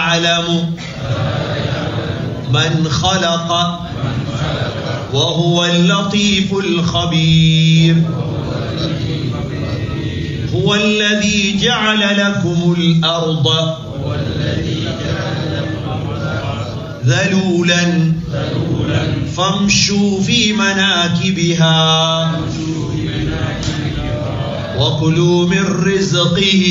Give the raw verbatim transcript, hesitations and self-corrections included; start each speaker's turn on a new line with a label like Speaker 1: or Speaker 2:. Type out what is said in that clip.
Speaker 1: يعلم من خلق وهو اللطيف الخبير. هو الذي جعل لكم الأرض ذلولا فامشوا في مناكبها وكلوا من رزقه